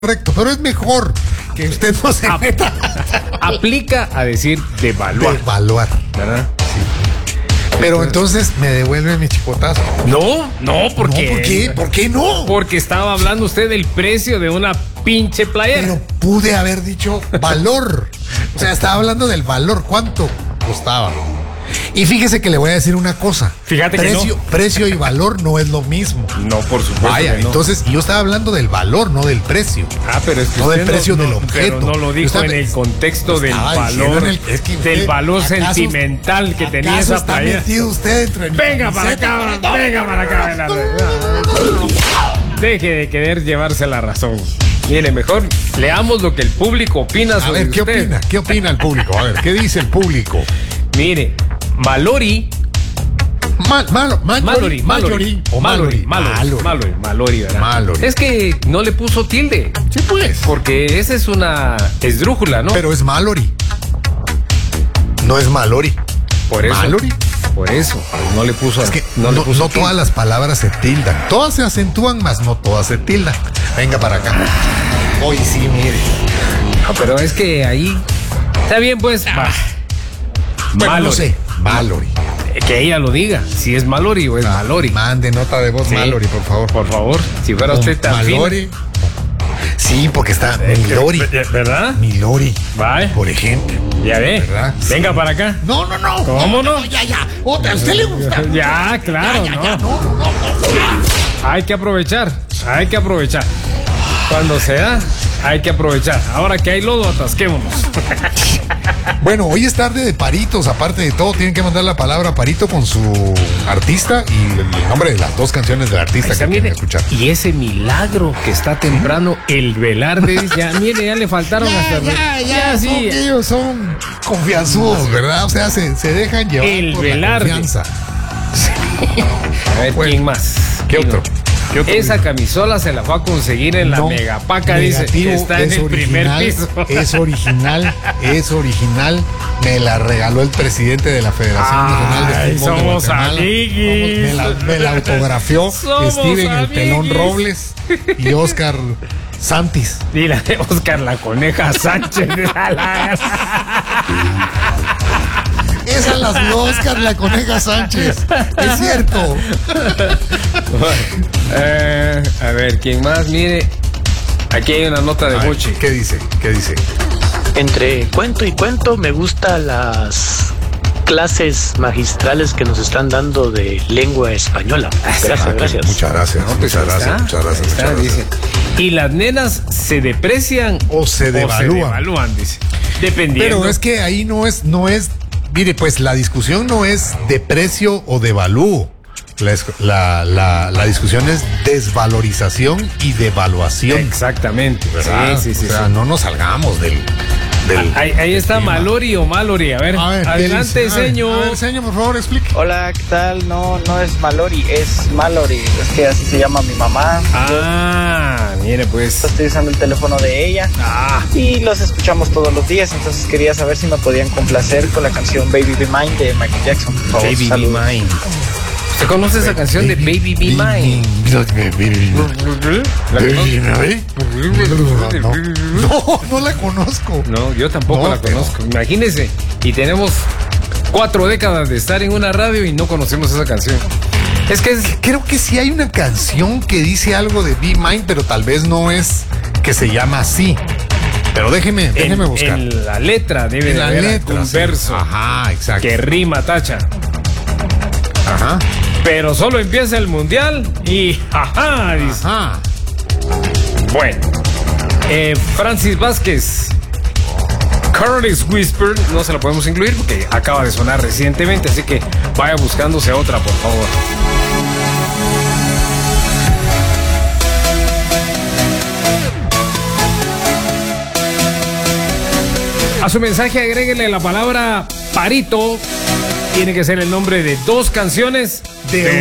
correcto, pero es mejor que usted no se meta. Aplica a decir devaluar. Devaluar. ¿Verdad? Sí. Pero entonces me devuelve mi chipotazo. No, porque. No, ¿por qué? ¿Por qué no? Porque estaba hablando usted del precio de una pinche playera. Pero pude haber dicho valor. O sea, estaba hablando del valor. ¿Cuánto costaba? Y fíjese que le voy a decir una cosa. Fíjate que precio y valor no es lo mismo. No, por supuesto. Vaya, que no. entonces yo estaba hablando del valor, no del precio. Pero es que no del usted precio del objeto. Pero no lo dijo en el contexto del valor, del valor sentimental que tenía esa está playera. Metido usted entre venga para acá. Deje de querer llevarse la razón. Mire, mejor leamos lo que el público opina sobre usted. A ver, ¿qué opina el público? A ver, ¿qué dice el público? Mire, Mallory, ¿verdad? Mallory. Es que no le puso tilde. Sí, pues. Porque esa es una esdrújula, ¿no? Pero es Mallory. No es Mallory. Por eso. Mallory. Por eso. No le puso. Es que no todas las palabras se tildan. Todas se acentúan, mas no todas se tildan. Venga para acá. Hoy sí, mire. No, pero es que ahí. Está bien, pues. Bueno, no sé. Mallory. Que ella lo diga, si es Mallory o es Mallory. Mande nota de voz, sí. Mallory, por favor. Por favor, si fuera usted tan Mallory. Sí, porque está Milori. ¿Verdad? Milori. Vale. Por ejemplo. Ya ve. ¿Verdad? Venga sí. Para acá. No. ¿Cómo no? Ya. Otra, ¿a usted le gusta? Ya, claro, no. Hay que aprovechar. Cuando se da, hay que aprovechar. Ahora que hay lodo, atasquémonos. Bueno, hoy es tarde de paritos. Aparte de todo, tienen que mandar la palabra parito con su artista y el nombre de las dos canciones del artista que quieren escuchar. Y ese milagro que está temprano, el Velarde, ya le faltaron ya, sí. Ellos son confianzudos, ¿verdad? O sea, se dejan llevar el por Velarde. La confianza. A ver, ¿quién más? ¿Qué otro? Esa camisola se la fue a conseguir en la Megapaca, dice. Está en el primer piso. Es original. Me la regaló el presidente de la Federación Nacional de Fútbol de Guatemala. Amiguis. Me la autografió Steven el Pelón Robles y Oscar Santis. Y la de Oscar la Coneja Sánchez. Esas las de Oscar la Coneja Sánchez. Es cierto. A ver, ¿quién más? Mire, aquí hay una nota de Boche. ¿Qué dice? Entre cuento y cuento me gustan las clases magistrales que nos están dando de lengua española. Gracias. Muchas gracias. Muchas gracias. Dice. Y las nenas se deprecian o se devalúan, dice. Dependiendo. Pero es que ahí no es. Mire, pues la discusión no es de precio o de valúo. La discusión es desvalorización y devaluación. Exactamente. ¿Verdad? Sí. O sea, no nos salgamos del ahí está Mallory o Mallory. A ver adelante, señor. A ver, señor, por favor, explique. Hola, ¿qué tal? No es Mallory, es Mallory. Es que así se llama mi mamá. Mire, pues. Estoy usando el teléfono de ella. Y los escuchamos todos los días. Entonces quería saber si me podían complacer con la canción Baby Be Mine de Michael Jackson. Por favor, Baby Be Mine. ¿Usted conoce esa canción de Baby Be Mine? No la conozco. No, yo tampoco la conozco. Imagínese. Y tenemos 4 décadas de estar en una radio y no conocemos esa canción. Es que creo que sí hay una canción que dice algo de Be Mine, pero tal vez no es que se llama así. Pero déjeme buscar. En la letra debe de haber un verso. Ajá, exacto. Que rima, tacha. Ajá. Pero solo empieza el mundial y dice. Bueno, Francis Vázquez, Careless Whisper, no se la podemos incluir porque acaba de sonar recientemente, así que vaya buscándose otra, por favor. A su mensaje agréguele la palabra parito. Tiene que ser el nombre de 2 canciones de